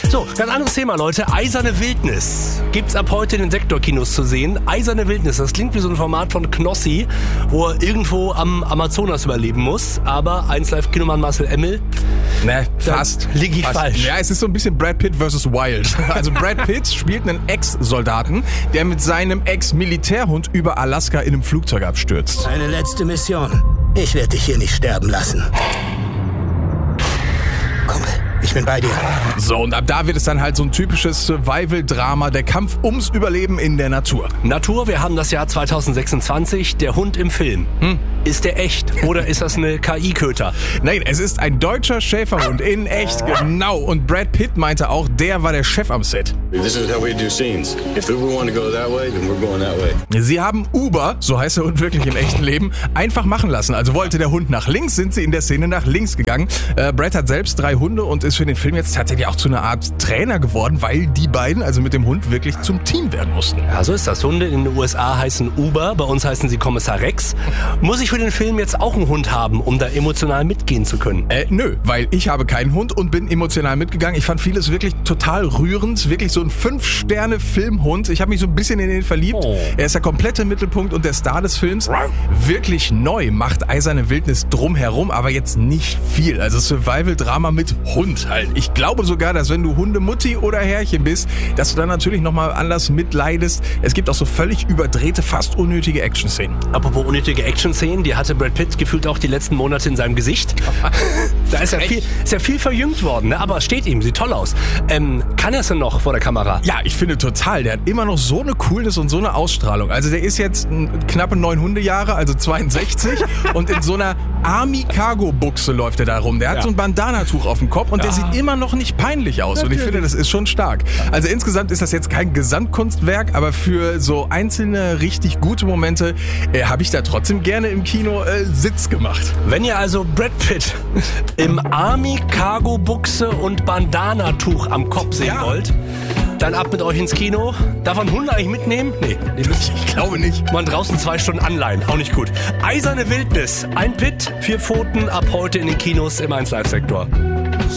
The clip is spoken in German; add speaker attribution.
Speaker 1: So, ganz anderes Thema, Leute. Eiserne Wildnis gibt's ab heute in den Sektorkinos zu sehen. Eiserne Wildnis, das klingt wie so ein Format von Knossi, wo er irgendwo am Amazonas überleben muss. Aber 1Live-Kinomann Marcel Emmel,
Speaker 2: Ne, fast.
Speaker 1: lieg ich falsch.
Speaker 2: Ja, es ist so ein bisschen Brad Pitt versus Wild. Also Brad Pitt spielt einen Ex-Soldaten, der mit seinem Ex-Militärhund über Alaska in einem Flugzeug abstürzt.
Speaker 3: Eine letzte Mission. Ich werde dich hier nicht sterben lassen. Kumpel, ich bin bei dir.
Speaker 2: So, und ab da wird es dann halt so ein typisches Survival-Drama, der Kampf ums Überleben in der Natur.
Speaker 1: Natur, wir haben das Jahr 2026, der Hund im Film. Ist der echt oder ist das eine KI-Köter?
Speaker 2: Nein, es ist ein deutscher Schäferhund in echt, genau. Und Brad Pitt meinte auch, der war der Chef am Set.
Speaker 4: This is how we do scenes. If Uber want to go that way, then we're going that way.
Speaker 2: Sie haben Uber, so heißt der Hund wirklich im echten Leben, einfach machen lassen. Also wollte der Hund nach links, sind sie in der Szene nach links gegangen. Brad hat selbst 3 Hunde und ist für den Film jetzt tatsächlich auch zu einer Art Trainer geworden, weil die beiden, also mit dem Hund, wirklich zum Team werden mussten.
Speaker 1: Ja, so ist das. Hunde in den USA heißen Uber, bei uns heißen sie Kommissar Rex. Muss ich für den Film jetzt auch einen Hund haben, um da emotional mitgehen zu können?
Speaker 2: Nö, weil ich habe keinen Hund und bin emotional mitgegangen. Ich fand vieles wirklich total rührend, wirklich so ein 5-Sterne-Filmhund. Ich habe mich so ein bisschen in den verliebt.
Speaker 1: Oh.
Speaker 2: Er ist der komplette Mittelpunkt und der Star des Films. Wirklich neu macht Eiserne Wildnis drumherum, aber jetzt nicht viel. Also Survival-Drama mit Hund halt. Ich glaube sogar, dass wenn du Hundemutti oder Herrchen bist, dass du dann natürlich nochmal anders mitleidest. Es gibt auch so völlig überdrehte, fast unnötige Action-Szenen.
Speaker 1: Apropos unnötige Action-Szenen, die hatte Brad Pitt gefühlt auch die letzten Monate in seinem Gesicht. Da ist ja viel verjüngt worden, ne? Aber steht ihm, sieht toll aus. Kann er es denn noch vor der Kamera?
Speaker 2: Ja, ich finde total. Der hat immer noch so eine Coolness und so eine Ausstrahlung. Also der ist jetzt knappe 9 Hundejahre, also 62 und in so einer Army-Cargo-Buchse läuft er da rum. Der hat so ein Bandanatuch auf dem Kopf und der sieht immer noch nicht peinlich aus. Und ich finde, das ist schon stark. Also insgesamt ist das jetzt kein Gesamtkunstwerk, aber für so einzelne richtig gute Momente habe ich da trotzdem gerne im Kino Sitz gemacht.
Speaker 1: Wenn ihr also Brad Pitt im Army-Cargo-Buchse und Bandanatuch am Kopf sehen wollt, dann ab mit euch ins Kino. Darf man Hunde eigentlich mitnehmen? Nee.
Speaker 2: Ich glaube nicht.
Speaker 1: Man draußen 2 Stunden anleihen. Auch nicht gut. Eiserne Wildnis. Ein Pitt, 4 Pfoten ab heute in den Kinos im 1Live-Sektor.